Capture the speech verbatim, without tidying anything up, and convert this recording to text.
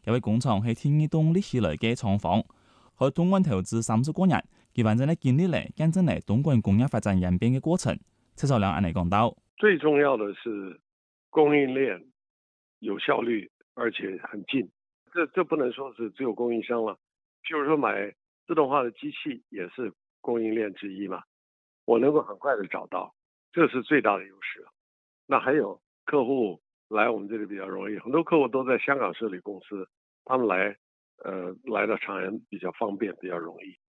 这位工厂是天意动力系来嘅廠房，喺东莞投资三十个人，佢反正咧建立嚟见证嚟东莞工业发展演变嘅过程。蔡少良安尼讲到， 最重要的是供应链有效率，而且很近。这这不能说是只有供应商了，譬如说买自动化的机器也是供应链之一嘛，我能够很快的找到，这是最大的优势。那还有客户来我们这里比较容易，很多客户都在香港设立公司，他们来呃来到长安比较方便，比较容易。